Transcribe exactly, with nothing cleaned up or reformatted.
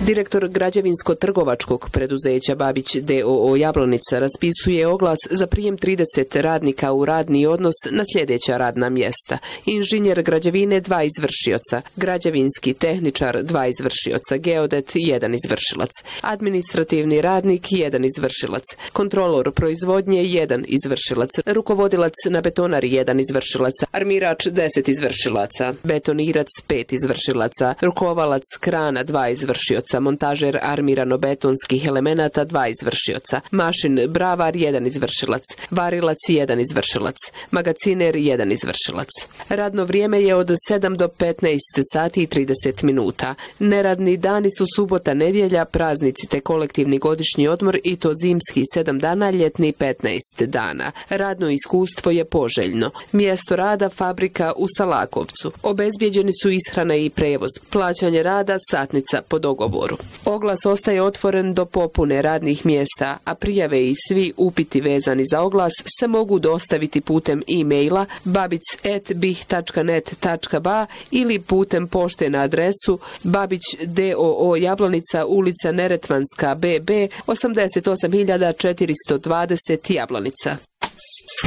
Direktor građevinsko-trgovačkog preduzeća Babić d o o Jablanica raspisuje oglas za prijem trideset radnika u radni odnos na sljedeća radna mjesta. Inženjer građevine dva izvršioca, građevinski tehničar dva izvršioca, geodet jedan izvršilac, administrativni radnik jedan izvršilac, kontrolor proizvodnje jedan izvršilac, rukovodilac na betonari jedan izvršilac, armirač deset izvršilaca, betonirac pet izvršilaca, rukovalac krana dva izvršioca, montažer armirano-betonskih elemenata dva izvršioca, mašin bravar jedan izvršilac, varilac jedan izvršilac, magaciner jedan izvršilac. Radno vrijeme je od sedam do petnaest sati i trideset minuta. Neradni dani su subota, nedjelja, praznici te kolektivni godišnji odmor i to zimski sedam dana, ljetni petnaest dana. Radno iskustvo je poželjno. Mjesto rada fabrika u Salakovcu. Obezbijeđeni su ishrana i prevoz, plaćanje rada, satnica po dogovoru. Oglas ostaje otvoren do popune radnih mjesta, a prijave i svi upiti vezani za oglas se mogu dostaviti putem e-maila babic at bih tačka net tačka ba ili putem pošte na adresu Babić d o o Jablanica, ulica Neretvanska B B, osamdeset osam hiljada četiristo dvadeset Jablanica.